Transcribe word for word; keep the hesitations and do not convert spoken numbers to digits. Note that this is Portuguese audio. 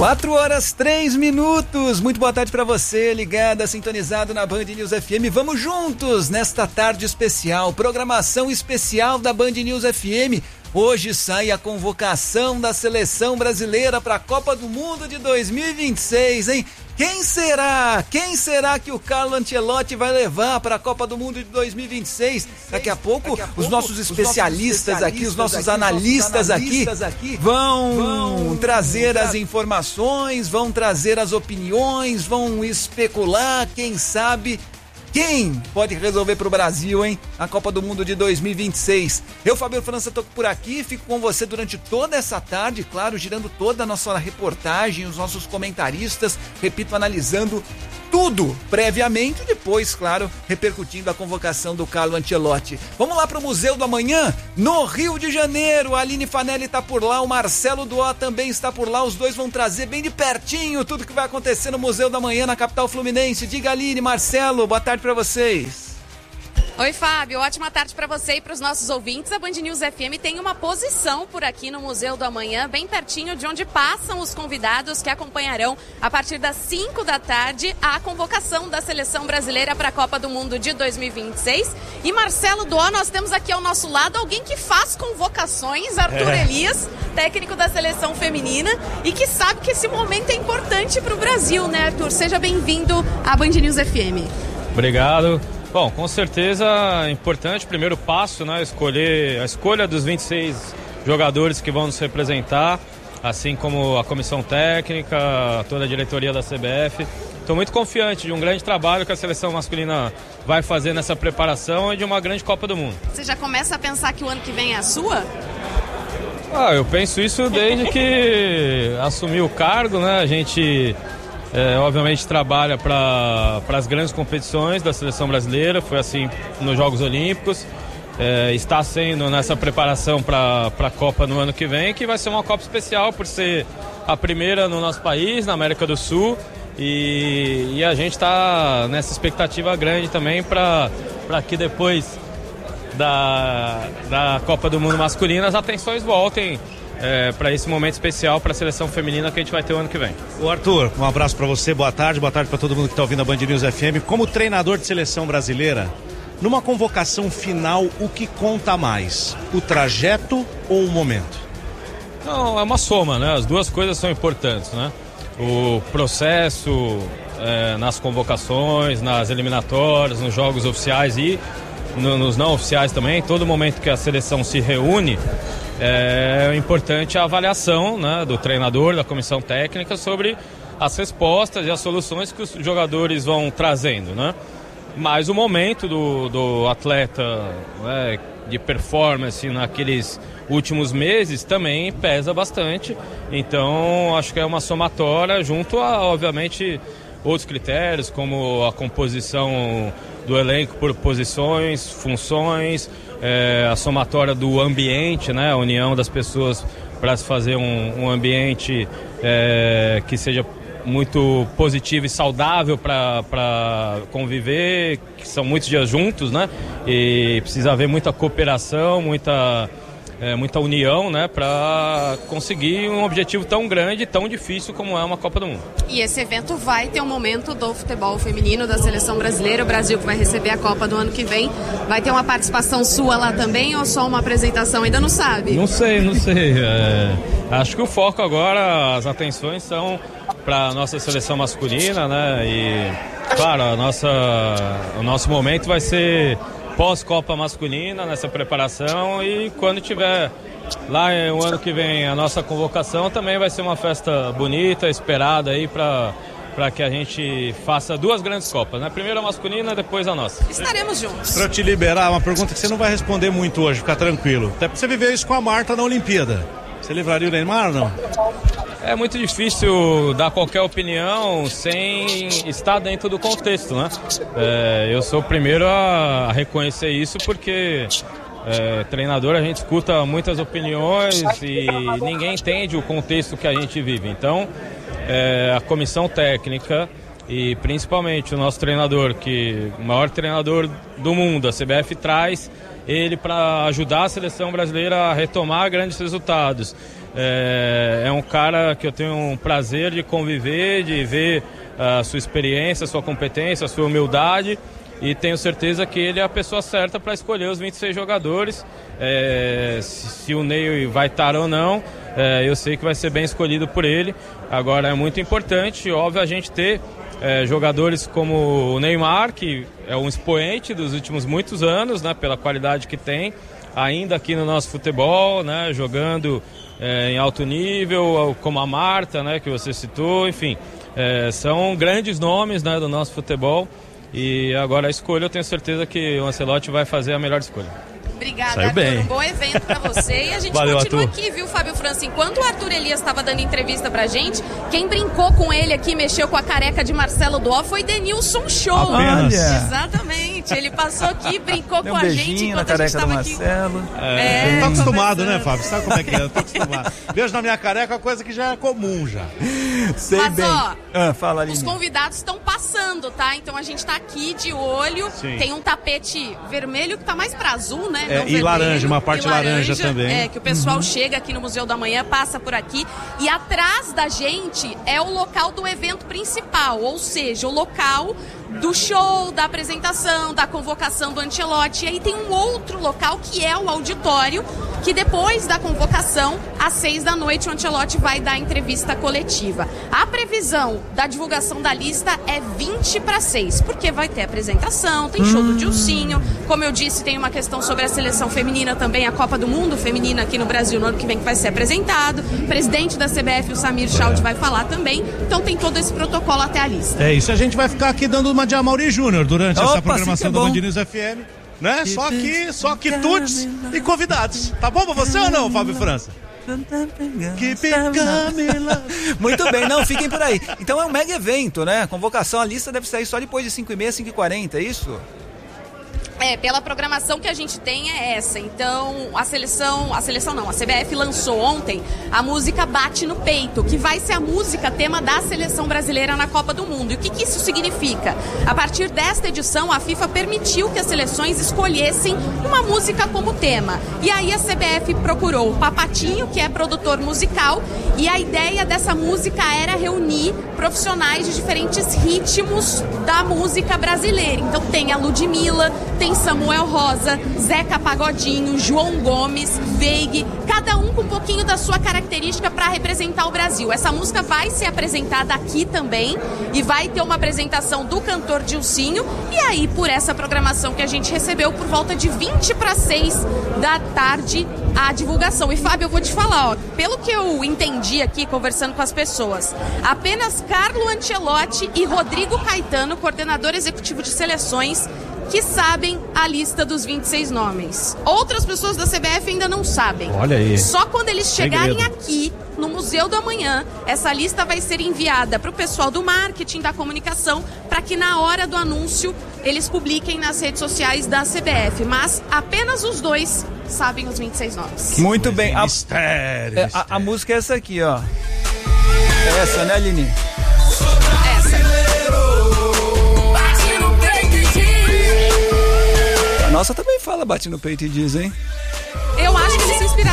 quatro horas, três minutos. Muito boa tarde para você, ligada, sintonizado na Band News F M. Vamos juntos nesta tarde especial, programação especial da Band News F M. Hoje sai a convocação da seleção brasileira para a Copa do Mundo de dois mil e vinte e seis, hein? Quem será? Quem será que o Carlo Ancelotti vai levar para a Copa do Mundo de dois mil e vinte e seis? Daqui a pouco, Daqui a pouco os nossos especialistas, os nossos especialistas aqui, os nossos aqui, analistas, analistas aqui, aqui vão, vão trazer vão, as informações, vão trazer as opiniões, vão especular, quem sabe... Quem pode resolver para o Brasil, hein? A Copa do Mundo de dois mil e vinte e seis. Eu, Fabio França, tô por aqui, fico com você durante toda essa tarde, claro, girando toda a nossa reportagem, os nossos comentaristas, repito, analisando tudo previamente e depois, claro, repercutindo a convocação do Carlo Ancelotti. Vamos lá para o Museu do Amanhã, no Rio de Janeiro. A Aline Fanelli está por lá, o Marcelo Duó também está por lá. Os dois vão trazer bem de pertinho tudo que vai acontecer no Museu do Amanhã, na capital fluminense. Diga, Aline, Marcelo, boa tarde para vocês. Oi, Fábio, ótima tarde para você e para os nossos ouvintes. A Band News F M tem uma posição por aqui no Museu do Amanhã, bem pertinho de onde passam os convidados que acompanharão a partir das cinco da tarde a convocação da seleção brasileira para a Copa do Mundo de dois mil e vinte e seis. E Marcelo Duó, nós temos aqui ao nosso lado alguém que faz convocações, Arthur é. Elias, técnico da seleção feminina, e que sabe que esse momento é importante para o Brasil, né, Arthur? Seja bem-vindo à Band News F M. Obrigado. Bom, com certeza é importante, primeiro passo, né, escolher a escolha dos vinte e seis jogadores que vão nos representar, assim como a comissão técnica, toda a diretoria da C B F. Estou muito confiante de um grande trabalho que a seleção masculina vai fazer nessa preparação e de uma grande Copa do Mundo. Você já começa a pensar que o ano que vem é a sua? Ah, eu penso isso desde que assumi o cargo, né, a gente... É, obviamente trabalha para as grandes competições da seleção brasileira, foi assim nos Jogos Olímpicos, é, está sendo nessa preparação para a Copa no ano que vem, que vai ser uma Copa especial por ser a primeira no nosso país, na América do Sul, e, e a gente está nessa expectativa grande também para que depois da, da Copa do Mundo masculina as atenções voltem É, para esse momento especial para a seleção feminina que a gente vai ter o ano que vem. O Arthur, um abraço para você, boa tarde, boa tarde para todo mundo que está ouvindo a Band News F M. Como treinador de seleção brasileira, numa convocação final, o que conta mais? O trajeto ou o momento? Não, é uma soma, né? As duas coisas são importantes, né? O processo é, nas convocações, nas eliminatórias, nos jogos oficiais e no, nos não oficiais também, todo momento que a seleção se reúne, é importante a avaliação, né, do treinador, da comissão técnica sobre as respostas e as soluções que os jogadores vão trazendo, né? Mas o momento do, do atleta, né, de performance naqueles últimos meses também pesa bastante. Então acho que é uma somatória junto a, obviamente, outros critérios como a composição do elenco por posições, funções, é, a somatória do ambiente, né, a união das pessoas para se fazer um, um ambiente é, que seja muito positivo e saudável para conviver, que são muitos dias juntos, né, e precisa haver muita cooperação, muita... É, muita união, né, para conseguir um objetivo tão grande, tão difícil como é uma Copa do Mundo. E esse evento vai ter um momento do futebol feminino da seleção brasileira, o Brasil que vai receber a Copa do ano que vem, vai ter uma participação sua lá também ou só uma apresentação? Ainda não sabe? Não sei, não sei. É, acho que o foco agora, as atenções são para a nossa seleção masculina, né, e claro, a nossa, o nosso momento vai ser pós-Copa masculina nessa preparação, e quando tiver lá o ano que vem a nossa convocação, também vai ser uma festa bonita, esperada aí para para que a gente faça duas grandes Copas, né? Primeiro a masculina, depois a nossa. Estaremos juntos. Para te liberar, uma pergunta que você não vai responder muito hoje, fica tranquilo. Até porque você viveu isso com a Marta na Olimpíada. Você livraria o Neymar ou não? É muito difícil dar qualquer opinião sem estar dentro do contexto, né? É, eu sou o primeiro a reconhecer isso porque é, treinador a gente escuta muitas opiniões e ninguém entende o contexto que a gente vive. Então, é, a comissão técnica e principalmente o nosso treinador, que o maior treinador do mundo, a C B F, traz ele para ajudar a seleção brasileira a retomar grandes resultados. É, é um cara que eu tenho um prazer de conviver, de ver a sua experiência, a sua competência, a sua humildade, e tenho certeza que ele é a pessoa certa para escolher os vinte e seis jogadores. É, se, se o Ney vai estar ou não, é, eu sei que vai ser bem escolhido por ele. Agora é muito importante, óbvio, a gente ter é, jogadores como o Neymar, que é um expoente dos últimos muitos anos, né, pela qualidade que tem, ainda aqui no nosso futebol, né, jogando É, em alto nível, como a Marta, né, que você citou, enfim, é, são grandes nomes, né, do nosso futebol, e agora a escolha, eu tenho certeza que o Ancelotti vai fazer a melhor escolha. Obrigada, Saiu Arthur. bem. Um bom evento pra você. E a gente Valeu, continua Arthur. aqui, viu, Fábio França? Enquanto o Arthur Elias estava dando entrevista pra gente, quem brincou com ele aqui, mexeu com a careca de Marcelo Duó, foi Denilson Show. Apenas. Exatamente. Ele passou aqui, brincou Deu com um a gente beijinho na enquanto a gente careca do tava aqui. Marcelo. É, Eu tô acostumado, conversando. né, Fábio? Sabe como é que é? Eu tô acostumado. Beijo na minha careca é uma coisa que já é comum já. Sei Mas, bem. ó, Ah, fala, Aline. Os convidados estão passando, tá? Então a gente tá aqui de olho. Sim. Tem um tapete vermelho que tá mais pra azul, né? É, Não e vermelho. laranja, uma parte E laranja também. É, que o pessoal chega aqui no Museu da Manhã, passa por aqui. E atrás da gente é o local do evento principal, ou seja, o local do show, da apresentação, da convocação do Ancelotti. E aí tem um outro local que é o auditório, que depois da convocação, às seis da noite, o Ancelotti vai dar a entrevista coletiva. A previsão da divulgação da lista é vinte para seis, porque vai ter apresentação, tem show do Dilcinho, como eu disse, tem uma questão sobre a seleção feminina também, a Copa do Mundo feminina aqui no Brasil no ano que vem que vai ser apresentado, o presidente da C B F, o Samir Chaldi, vai falar também, então tem todo esse protocolo até a lista. É isso, a gente vai ficar aqui dando uma de Amaury Júnior durante Opa, essa sim que programação é da bom. Band News F M, né? Só que, só quitutes e convidados. Tá bom pra você ou não, Fábio França? Que Camila. Muito bem, não, fiquem por aí. Então é um mega evento, né? A convocação, a lista deve sair só depois de cinco e meia, cinco e quarenta, é isso? É, pela programação que a gente tem é essa. Então, a seleção, a seleção não, a C B F lançou ontem a música Bate no Peito, que vai ser a música tema da seleção brasileira na Copa do Mundo. E o que, que isso significa? A partir desta edição, a FIFA permitiu que as seleções escolhessem uma música como tema. E aí a C B F procurou o Papatinho, que é produtor musical, e a ideia dessa música era reunir profissionais de diferentes ritmos da música brasileira. Então tem a Ludmilla, tem Samuel Rosa, Zeca Pagodinho, João Gomes, Veig, cada um com um pouquinho da sua característica para representar o Brasil. Essa música vai ser apresentada aqui também e vai ter uma apresentação do cantor Dilcinho. E aí, por essa programação que a gente recebeu, por volta de vinte para seis da tarde, a divulgação. E Fábio, eu vou te falar, ó, pelo que eu entendi aqui conversando com as pessoas, apenas Carlo Ancelotti e Rodrigo Caetano, coordenador executivo de seleções, que sabem a lista dos vinte e seis nomes. Outras pessoas da C B F ainda não sabem. Olha aí. Só quando eles chegarem Segredo. aqui no Museu do Amanhã, essa lista vai ser enviada para o pessoal do marketing, da comunicação, para que na hora do anúncio eles publiquem nas redes sociais da C B F. Mas apenas os dois sabem os vinte e seis nomes. Muito bem. A, Mistério, é, a, mistério. a música é essa aqui, ó. É essa, né, Aline? Essa. A nossa também fala Bate no Peito e diz, hein? Eu acho que eles se inspiraram